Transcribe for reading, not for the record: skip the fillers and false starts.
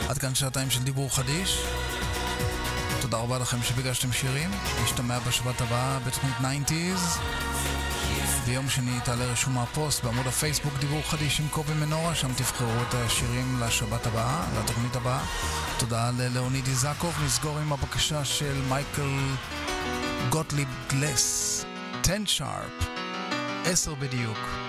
עד כאן שעתיים של דיבור חדיש. תודה רבה לכם שביקשתם שירים. נשתמע בשבת הבאה בתוכנית 90s. ביום שני תעלה רשום הפוסט בעמוד הפייסבוק דיבור חדיש עם קובי מנורה, שם תבחרו את השירים לשבת הבאה, לתוכנית הבאה. תודה ללאוניד איזקוב. נסגור עם הבקשה של מייקל גוטליב גלס, 10 שרפ, 10 בדיוק.